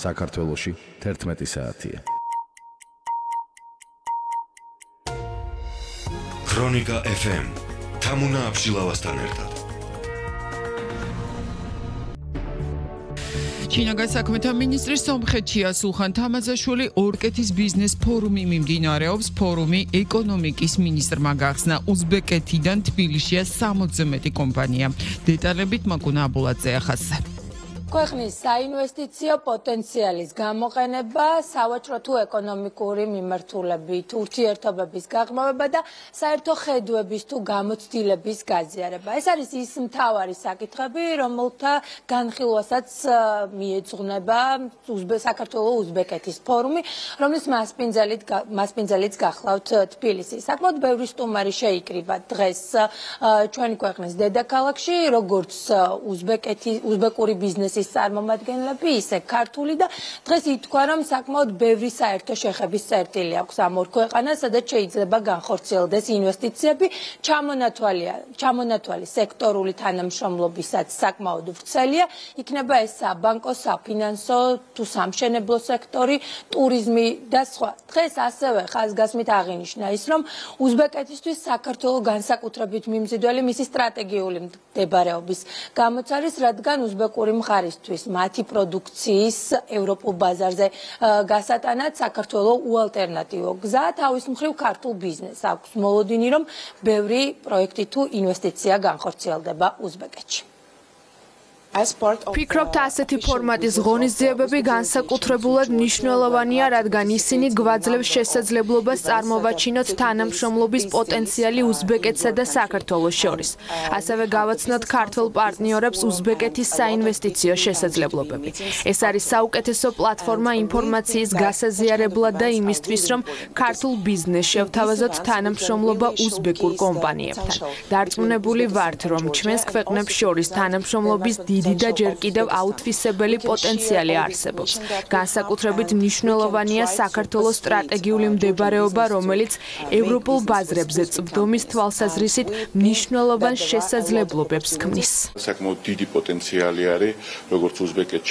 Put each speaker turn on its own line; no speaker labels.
საქართველოში 11 საათია.
ქრონიკა FM თამუნა აბშილავასთან ერთად.
ჩინაგან საქმეთა მინისტრის სომხეთშია სულხან თამაზაშვილი ორკეთის ბიზნეს ფორუმი მიმდინარეობს. ფორუმი ეკონომიკის მინისტრმა გახსნა. უზბეკეთიდან თბილისშია 60-ზე მეტი კომპანია. დეტალებით მაკუნა აბულაძე ახასე.
ქვეყნის საინვესტიციო პოტენციალის გამოყენება, სავაჭრო თუ ეკონომიკური მიმართულებით, ურთიერთობების გაღრმავება და საერთო ხედვების თუ გამოცდილების გაზიარება. ეს არის ის მთავარი საკითხები, რომელთა განხილვასაც მიეძღვნება საქართველო-უზბეკეთის ფორუმი, რომლის მასპინძელიც გახლავთ თბილისი. საკმაოდ ბევრი სტუმარი შეიკრიბა დღეს ჩვენი ქვეყნის დედაქალაქში, როგორც უზბეკური ბიზნესის წარმომადგენლები, ისე ქართული და დღეს ითქვა, რომ საკმაოდ ბევრი საერთო შეხების წერტილი აქვს ამ ორ ქვეყანას, სადაც შეიძლება განხორციელდეს ინვესტიციები, ჩამონათვალი სექტორული თანამშრომლობისაც საკმაოდ ვრცელია, იქნება ეს საბანკო, საფინანსო თუ სამშენებლო სექტორი, ტურიზმი და სხვა. დღეს ასევე ხაზგასმით აღინიშნა ის, რომ უზბეკეთისთვის საქართველო განსაკუთრებით მიმზიდველი მისი სტრატეგიული მდებარეობის გამოც არის, რადგან უზბეკური მხარის მათი პროდუქციის ევროპულ ბაზარზე გასატანად საქართველოს უალტერნატივო გზა თავის მხრივ ქართულ ბიზნესს აქვს მოლოდინი, რომ ბევრი პროექტი თუ ინვესტიცია განხორციელდება უზბეკეთში.
Ფიქრობთ, ასეთი ფორმატის ღონისძიებები განსაკუთრებულად მნიშვნელოვანია, რადგან ისინი გვაძლევს შესაძლებლობას წარმოვაჩინოთ თანამშრომლობის პოტენციალი უზბეკეთსა და საქართველოს შორის. ასევე გავაცნოთ ქართველ პარტნიორებს უზბეკეთის საინვესტიციო შესაძლებლობები. ეს არის საუკეთესო პლატფორმა ინფორმაციის გასაზიარებლად და იმისთვის, რომ ქართულ ბიზნესს შევთავაზოთ თანამშრომლობა უზბეკურ კომპანიებთან. დარწმუნებული ვართ, რომ ჩვენს ქვეყნებს შორის თანამშრომლობის და ჯერ კიდევ აუთვისებელი პოტენციალი არსებობს. განსაკუთრებით მნიშვნელოვანია საქართველოს სტრატეგიული მდებარეობა, რომელიც ევროპულ ბაზრებზე წვდომის თვალსაზრისით მნიშვნელოვან შესაძლებლობებს ქმნის.
საკმაოდ დიდი პოტენციალი არის როგორც უზბეკეთში,